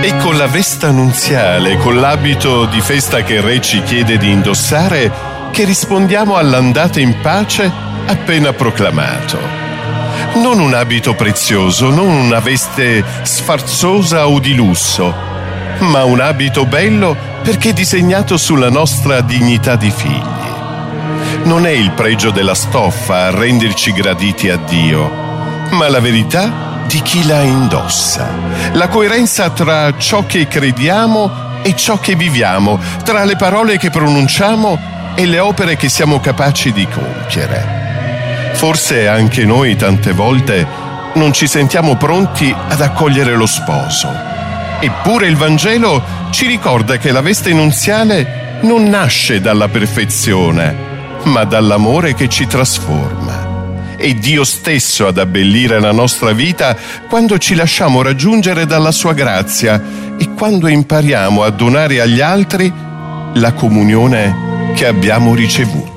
E con la vesta nuziale, con l'abito di festa che il re ci chiede di indossare, che rispondiamo all'andata in pace appena proclamato. Non un abito prezioso, non una veste sfarzosa o di lusso, ma un abito bello perché disegnato sulla nostra dignità di figli. Non è il pregio della stoffa a renderci graditi a Dio, ma la verità di chi la indossa, la coerenza tra ciò che crediamo e ciò che viviamo, tra le parole che pronunciamo e le opere che siamo capaci di compiere. Forse anche noi tante volte non ci sentiamo pronti ad accogliere lo sposo. Eppure il Vangelo ci ricorda che la veste nuziale non nasce dalla perfezione, ma dall'amore che ci trasforma. È Dio stesso ad abbellire la nostra vita quando ci lasciamo raggiungere dalla sua grazia e quando impariamo a donare agli altri la comunione che abbiamo ricevuto.